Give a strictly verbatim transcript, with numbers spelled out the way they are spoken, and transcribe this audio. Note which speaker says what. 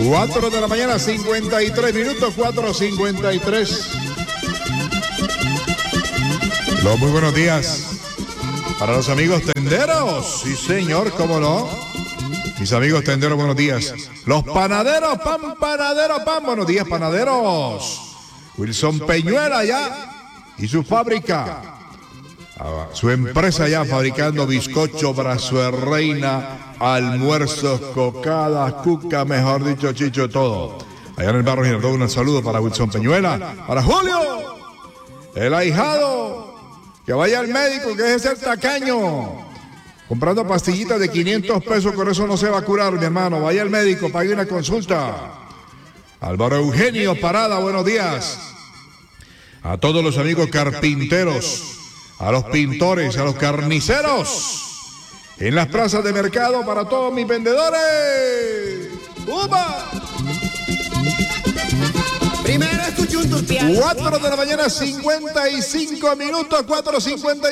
Speaker 1: cuatro de la mañana, cincuenta y tres minutos, cuatro cincuenta y tres. Los muy buenos días para los amigos tenderos. Sí, señor, cómo no. Mis amigos tenderos, buenos días. Los panaderos, pan, panadero, pan. Buenos días, panaderos. Wilson Peñuela ya y su fábrica. Su empresa ya fabricando bizcocho, brazo de reina, almuerzos, cocadas, cuca, mejor dicho, chicho, todo. Allá en el barrio Girardot, un saludo para Wilson Peñuela, para Julio, el ahijado, que vaya al médico, que deje de ser tacaño, comprando pastillitas de quinientos pesos, con eso no se va a curar, mi hermano. Vaya al médico, pague una consulta. Álvaro Eugenio Parada, buenos días. A todos los amigos carpinteros, a los pintores, a los carniceros, en las plazas de mercado, para todos mis vendedores. ¡Upa!
Speaker 2: Primero escucho un tuteado.
Speaker 1: cuatro de la mañana, cincuenta y cinco minutos, cuatro cincuenta.